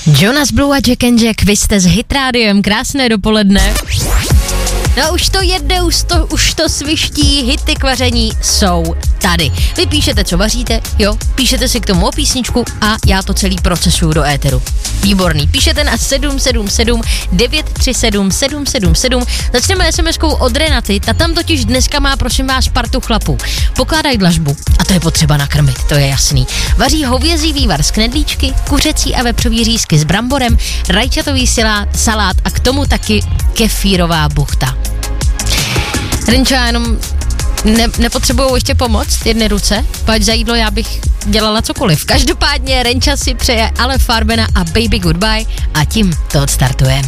Jonas Blue a Jack and Jack, vy jste s Hit Rádiem, krásné dopoledne. No už to jede, už to sviští, hity k vaření jsou tady. Vy píšete, co vaříte, jo, píšete si k tomu o písničku a já to celý procesuju do éteru. Výborný, píšete na 777 937 777, začneme SMS-kou od Renaty, ta tam totiž dneska má, prosím vás, partu chlapů. Pokládají dlažbu a to je potřeba nakrmit, to je jasný. Vaří hovězí vývar z knedlíčky, kuřecí a vepřový řízky s bramborem, rajčatový salát a k tomu taky kefírová buchta. Renčo, já jenom nepotřebujou ještě pomoc, jedné ruce, pojď za jídlo, já bych dělala cokoliv. Každopádně Renča si přeje Ale Farbena a Baby Goodbye a tím to odstartuje.